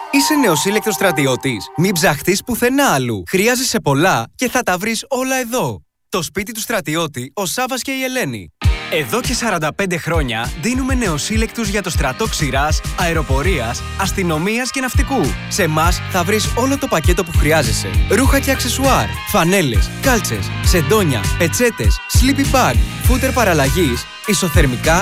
Είσαι νεοσύλλεκτος στρατιώτης? Μην ψαχτείς πουθενά αλλού. Χρειάζεσαι πολλά και θα τα βρεις όλα εδώ. Το σπίτι του στρατιώτη, ο Σάββας και η Ελένη. Εδώ και 45 χρόνια δίνουμε νεοσύλλεκτους για το στρατό ξηράς, αεροπορίας, αστυνομίας και ναυτικού. Σε εμάς θα βρεις όλο το πακέτο που χρειάζεσαι. Ρούχα και αξεσουάρ, φανέλες, κάλτσες, σεντόνια, πετσέτες, sleeping bag, φούτερ παραλλαγής, ισοθερμικά